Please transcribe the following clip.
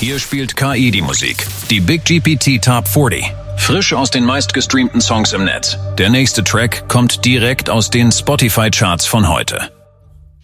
Hier spielt KI die Musik. Die Big GPT Top 40. Frisch aus den meistgestreamten Songs im Netz. Der nächste Track kommt direkt aus den Spotify-Charts von heute.